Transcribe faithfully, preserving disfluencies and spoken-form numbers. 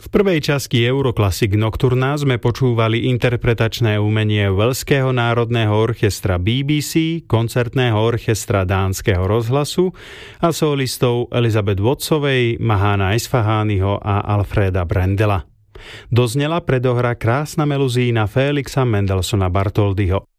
V prvej časti Euroclassic Nocturna sme počúvali interpretačné umenie Welského národného orchestra bé bé cé, koncertného orchestra Dánskeho rozhlasu a solistov Elizabeth Wattsovej, Mahana Esfahányho a Alfreda Brendela. Doznela predohra krásna meluzína Felixa Mendelssohna Bartholdyho.